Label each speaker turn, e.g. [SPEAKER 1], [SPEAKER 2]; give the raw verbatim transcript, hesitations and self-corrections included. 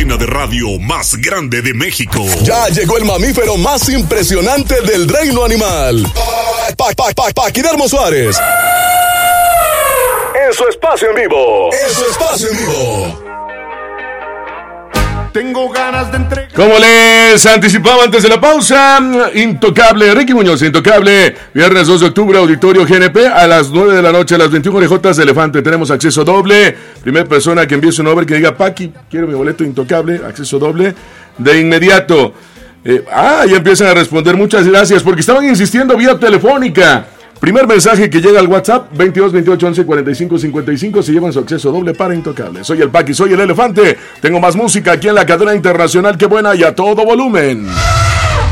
[SPEAKER 1] cadena de radio más grande de México.
[SPEAKER 2] Ya llegó el mamífero más impresionante del reino animal. Pa, pa, pa, Paquidermo Suárez. En su espacio en vivo. En su espacio en vivo.
[SPEAKER 3] Tengo ganas de entregar.
[SPEAKER 4] Como les anticipaba antes de la pausa, Intocable, Ricky Muñoz, Intocable, viernes dos de octubre, Auditorio G N P, a las nueve de la noche, a las veintiuna orejotas de elefante. Tenemos acceso doble. Primera persona que envíe su nombre, que diga, Paqui, quiero mi boleto Intocable, acceso doble, de inmediato. Eh, ah, ya empiezan a responder, muchas gracias, porque estaban insistiendo vía telefónica. Primer mensaje que llega al WhatsApp, veintidós, veintiocho, once, cuarenta y cinco, cincuenta y cinco, se llevan su acceso doble para Intocable. Soy el Paqui, soy el elefante, tengo más música aquí en la cadena internacional, qué buena y a todo volumen.